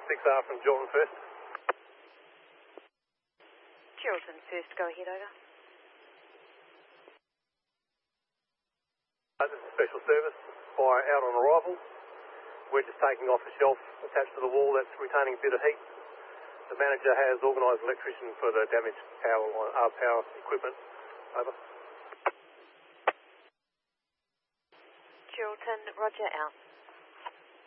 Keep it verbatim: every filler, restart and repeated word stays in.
six R from Jordan first. Jordan first, go ahead, over. Uh, this is special service. Fire out on arrival. We're just taking off the shelf attached to the wall that's retaining a bit of heat. The manager has organised an electrician for the damaged power, uh, power equipment. Over. Chilton, roger out.